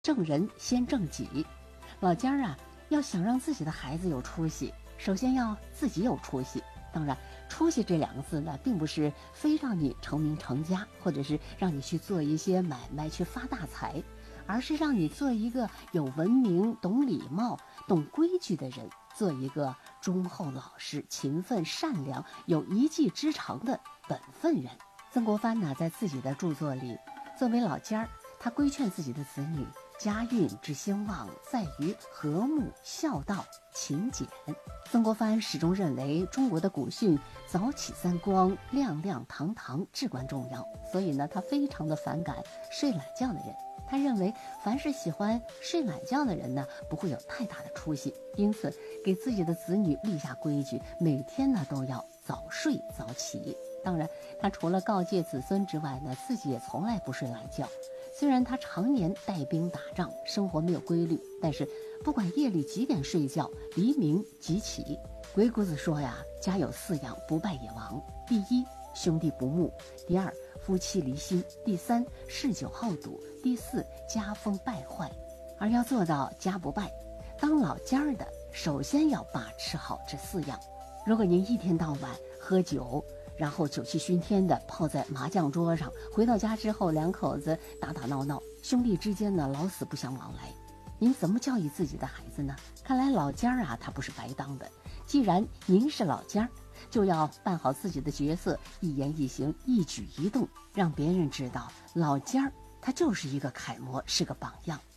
正人先正己。老家啊，要想让自己的孩子有出息，首先要自己有出息。当然，出息这两个字呢，并不是非让你成名成家，或者是让你去做一些买卖去发大财，而是让你做一个有文明、懂礼貌、懂规矩的人，做一个忠厚老实、勤奋善良、有一技之长的本分人。曾国藩呢，在自己的著作里，作为老家儿，他规劝自己的子女，家运之兴旺在于和睦、孝道、勤俭。曾国藩始终认为中国的古训早起三光、亮亮堂堂至关重要，所以呢，他非常的反感睡懒觉的人。他认为凡是喜欢睡懒觉的人呢，不会有太大的出息，因此给自己的子女立下规矩，每天呢都要早睡早起。当然，他除了告诫子孙之外呢，自己也从来不睡懒觉。虽然他常年带兵打仗，生活没有规律，但是不管夜里几点睡觉，黎明即起。鬼谷子说呀，家有四样不败也亡：第一，兄弟不睦；第二，夫妻离心；第三，嗜酒好赌；第四，家风败坏。而要做到家不败，当老家的首先要把持好这四样。如果您一天到晚喝酒，然后酒气熏天的泡在麻将桌上，回到家之后两口子打打闹闹，兄弟之间呢老死不相往来，您怎么教育自己的孩子呢？看来老家啊，他不是白当的。既然您是老家，就要办好自己的角色，一言一行、一举一动，让别人知道老家他就是一个楷模，是个榜样。